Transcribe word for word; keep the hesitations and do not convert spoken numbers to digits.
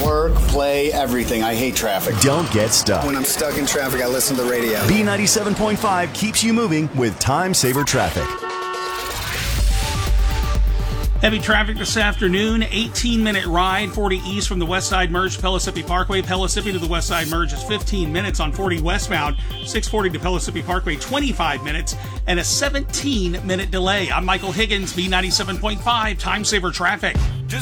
work, play, everything. I hate traffic. Don't get stuck. When I'm stuck in traffic, I listen to the radio. B ninety-seven point five keeps you moving with Time Saver Traffic. Heavy traffic this afternoon, eighteen-minute ride, forty east from the West Side Merge to Pellissippi Parkway. Pellissippi to the West Side Merge is fifteen minutes on forty westbound, six forty to Pellissippi Parkway, twenty-five minutes, and a seventeen-minute delay. I'm Michael Higgins, B ninety-seven point five, Time Saver Traffic.